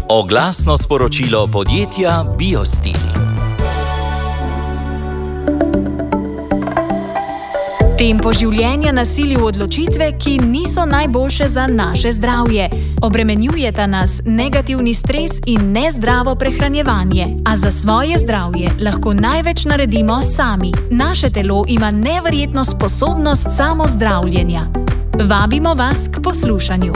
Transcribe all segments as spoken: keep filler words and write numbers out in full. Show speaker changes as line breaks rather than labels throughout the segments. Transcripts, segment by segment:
Oglasno sporočilo podjetja Biostil.
Tempo življenja nas sili v odločitve, ki niso najboljše za naše zdravje. Obremenjujeta nas negativni stres in nezdravo prehranjevanje, a za svoje zdravje lahko največ naredimo sami. Naše telo ima neverjetno sposobnost samozdravljenja. Vabimo vas k poslušanju.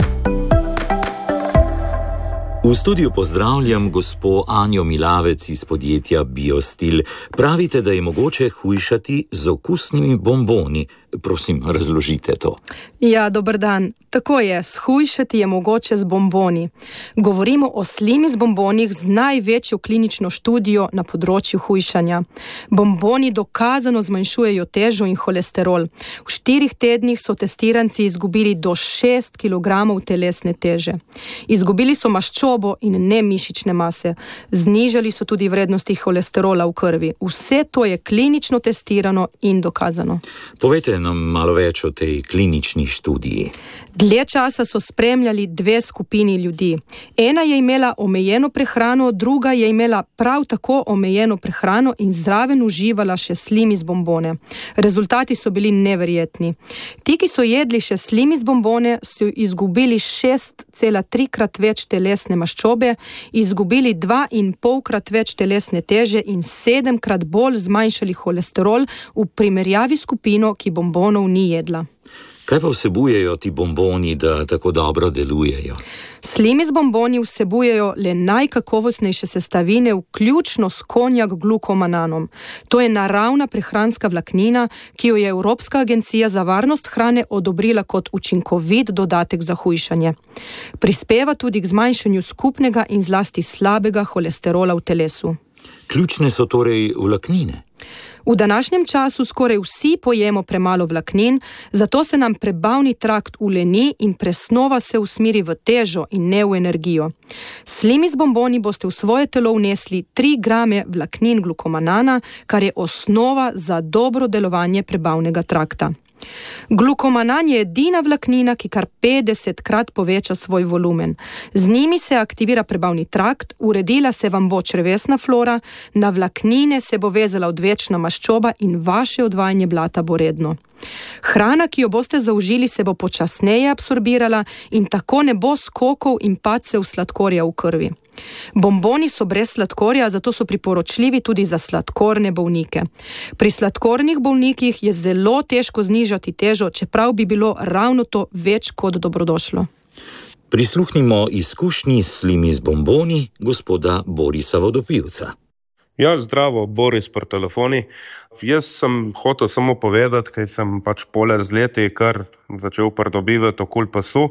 V studiu pozdravljam gospo Anjo Milavec iz podjetja Biostil. Pravite, da je mogoče hujšati z okusnimi bomboni. Prosim, razložite to.
Ja, dober dan. Tako je, shujšati je mogoče z bomboni. Govorimo o Slimis bombonih z največjo klinično študijo na področju hujšanja. Bomboni dokazano zmanjšujejo težo in holesterol. V štirih tednih so testiranci izgubili do šest kilogramov telesne teže. Izgubili so maščobo in ne mišične mase. Znižali so tudi vrednosti holesterola v krvi. Vse to je klinično testirano in dokazano.
Povejte nam malo več o tej klinični študiji.
Dlje časa so spremljali dve skupini ljudi. Ena je imela omejeno prehrano, druga je imela prav tako omejeno prehrano in zraven uživala še Slimis bombone. Rezultati so bili neverjetni. Ti, ki so jedli še Slimis bombone, so izgubili šest cela tri krat več telesne maščobe, izgubili dva in pol krat več telesne teže in sedemkrat bolj zmanjšali holesterol v primerjavi skupino, ki bombonov ni jedla.
Kaj pa vsebujejo ti bomboni, da tako dobro delujejo?
Slimis bomboni vsebujejo le najkakovostnejše sestavine, vključno s konjak glukomananom. To je naravna prehranska vlaknina, ki jo je Evropska agencija za varnost hrane odobrila kot učinkovit dodatek za hujšanje. Prispeva tudi k zmanjšanju skupnega in zlasti slabega holesterola v telesu.
Ključne so torej vlaknine.
V današnjem času skoraj vsi pojemo premalo vlaknin, zato se nam prebavni trakt uleni in presnova se usmeri v težo in ne v energijo. Slimis bomboni boste v svoje telo vnesli tri grame vlaknin glukomanana, kar je osnova za dobro delovanje prebavnega trakta. Glukomanan je edina vlaknina, ki kar petdesetkrat poveča svoj volumen. Z njimi se aktivira prebavni trakt, uredila se vam bo črevesna flora, na vlaknine se bo vezala odvečna maščoba in vaše odvajanje blata bo redno. Hrana, ki jo boste zaužili, se bo počasneje absorbirala in tako ne bo skokov in padcev sladkorja v krvi. Bomboni so brez sladkorja, zato so priporočljivi tudi za sladkorne bolnike. Pri sladkornih bolnikih je zelo težko znižati težo, čeprav bi bilo ravno to več kot dobrodošlo.
Prisluhnimo izkušnji s Slimis bomboni gospoda Borisa Vodopivca.
Ja, zdravo, Boris pri telefoni. Jaz sem hotel samo povedati, ker sem pač poleg z leti kar začel pridobivati okoli pasu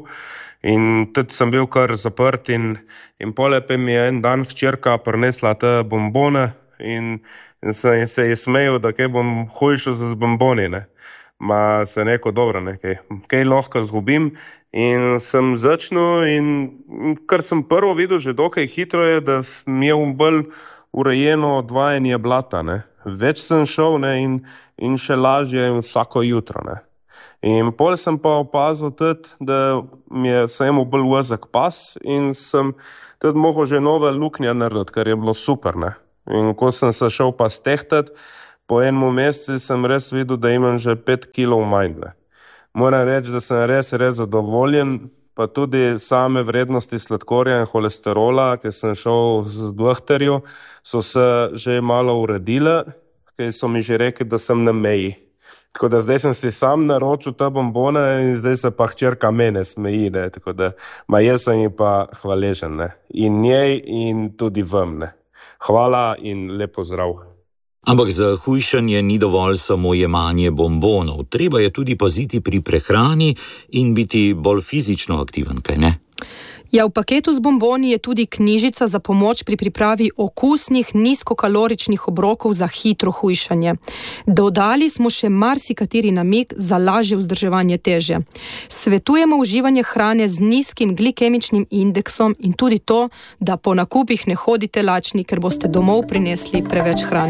in tudi sem bil kar zaprt in, in poleg mi je en dan hčerka prinesla te bombone in, in se, in se je smejal, da kaj bom hujšal z bomboni, ne. Ma se neko dobro, nekaj, kaj lahko zgubim in sem začel in kar sem prvo videl že dokaj hitro je, da mi je bolj urejeno odvajanje blata, ne. Več sem šel, ne, in, in še lažje vsako jutro, ne. In pol sem pa opazil tudi, da mi je samo bolj ozek pas in sem tudi mogel že nove luknje narediti, kar je bilo super, ne. In ko sem se šel pa stehtati, po enem mesecu sem res videl, da imam že pet kilov manj, ne. Moram reči, da sem res, res zadovoljen, pa tudi same vrednosti sladkorja in holesterola, ki sem šel z doktorju, so se že malo uredile, ker so mi že rekli, da sem na meji. Tako da zdaj sem si sam naročil ta bombone in zdaj se pa hčerka mene smeji, ne. Tako da, ma jaz sem ji pa hvaležen, ne. In njej in tudi vam, ne. Hvala in lepo zdrav.
Ampak za hujšanje ni dovolj samo jemanje bombonov. Treba je tudi paziti pri prehrani in biti bolj fizično aktiven, kaj ne?
Ja, v paketu z bomboni je tudi knjižica za pomoč pri pripravi okusnih, nizkokaloričnih obrokov za hitro hujšanje. Dodali smo še marsikateri namig za lažje vzdrževanje teže. Svetujemo uživanje hrane z nizkim glikemičnim indeksom in tudi to, da po nakupih ne hodite lačni, ker boste domov prinesli preveč hrane.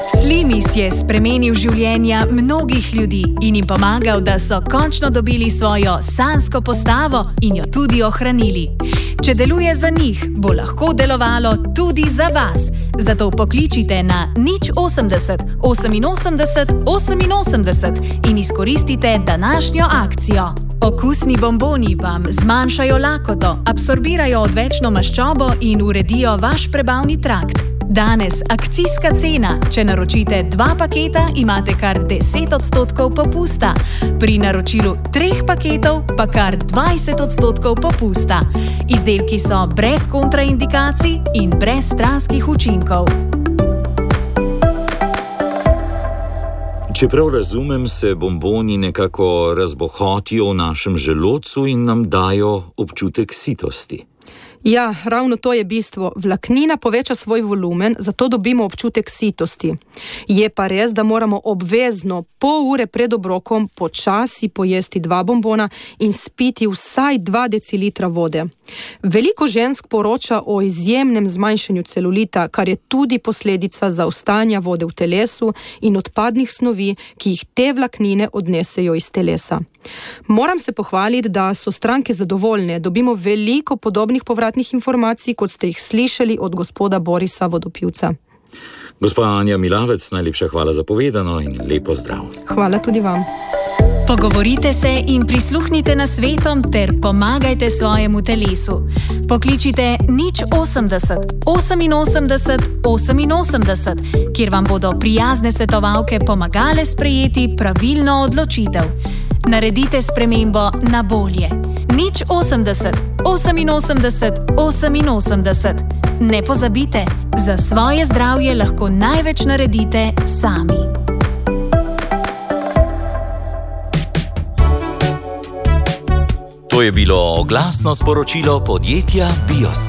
Slimis je spremenil življenja mnogih ljudi in jim pomagal, da so končno dobili svojo sanjsko postavo in jo tudi ohranili. Če deluje za njih, bo lahko delovalo tudi za vas. Zato pokličite na nič osemdeset oseminosemdeset oseminosemdeset in izkoristite današnjo akcijo. Okusni bomboni vam zmanjšajo lakoto, absorbirajo odvečno maščobo in uredijo vaš prebavni trakt. Danes akcijska cena. Če naročite dva paketa, imate kar deset odstotkov popusta. Pri naročilu treh paketov pa kar dvajset odstotkov popusta. Izdelki so brez kontraindikacij in brez stranskih učinkov.
Čeprav razumem, se bomboni nekako razbohotijo v našem želodcu in nam dajo občutek sitosti.
Ja, ravno to je bistvo. Vlaknina poveča svoj volumen, zato dobimo občutek sitosti. Je pa res, da moramo obvezno pol ure pred obrokom počasi pojesti dva bombona in spiti vsaj dva decilitra vode. Veliko žensk poroča o izjemnem zmanjšanju celulita, kar je tudi posledica zaostajanja vode v telesu in odpadnih snovi, ki jih te vlaknine odnesejo iz telesa. Moram se pohvaliti, da so stranke zadovoljne, dobimo veliko podobnih povratnih informacij, kot ste jih slišali od gospoda Borisa Vodopivca.
Gospa Anja Milavec, najlepša hvala za povedano in lepo zdrav.
Hvala tudi vam.
Pogovorite se in prisluhnite nasvetom ter pomagajte svojemu telesu. Pokličite nič osemdeset oseminosemdeset oseminosemdeset, kjer vam bodo prijazne svetovalke pomagale sprejeti pravilno odločitev. Naredite spremembo na bolje. nič osemdeset oseminosemdeset oseminosemdeset. Ne pozabite, za svoje zdravje lahko največ naredite sami.
To je bilo oglasno sporočilo podjetja Biostil.